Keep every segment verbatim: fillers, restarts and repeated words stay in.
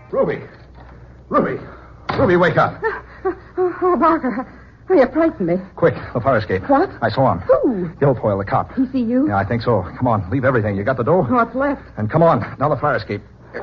Ruby! Ruby! Ruby, wake up. Oh, Barker. Oh, you frightened me. Quick, the fire escape. What? I saw him. Who? Guilfoyle, the cop. He see you? Yeah, I think so. Come on, leave everything. You got the dough? What's left? And come on, down the fire escape.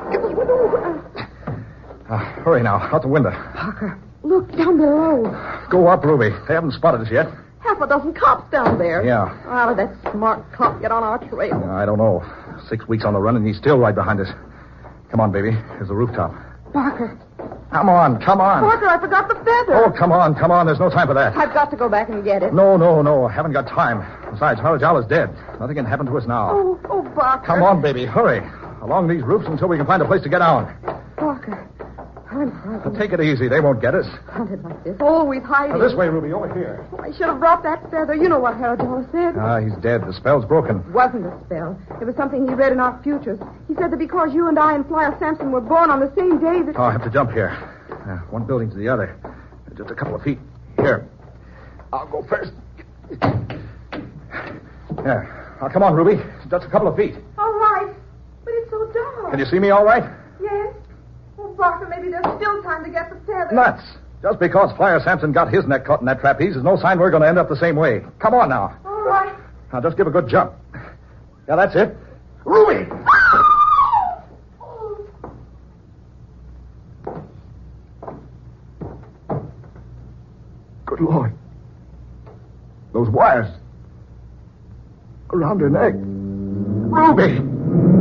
Uh, hurry now, out the window. Barker, look down below. Go up, Ruby. They haven't spotted us yet. Half a dozen cops down there. Yeah. How did that smart cop get on our trail? Uh, I don't know. Six weeks on the run, and he's still right behind us. Come on, baby. Here's the rooftop. Barker. Come on, come on. Barker, I forgot the feather. Oh, come on, come on. There's no time for that. I've got to go back and get it. No, no, no. I haven't got time. Besides, Harajal is dead. Nothing can happen to us now. Oh, oh, Barker. Come on, baby. Hurry. Along these roofs until we can find a place to get down. Barker, I'm frightened. Take it easy. They won't get us. Hunted like this. Always hiding. Now, this way, Ruby. Over here. Oh, I should have brought that feather. You know what Harajal said. Ah, he's dead. The spell's broken. It wasn't a spell. It was something he read in our futures. He said that because you and I and Flyer Sampson were born on the same day that... Oh, I have to jump here. Uh, one building to the other. Just a couple of feet. Here. I'll go first. There. Now, come on, Ruby. Just a couple of feet. All right. But it's so dark. Can you see me all right? Yes. Oh, Barker, maybe there's still time to get the feather. Nuts. Just because Flyer Sampson got his neck caught in that trapeze is no sign we're going to end up the same way. Come on now. All right. Now, just give a good jump. Yeah, that's it. Ruby! Good Lord. Those wires around her neck. Ruby!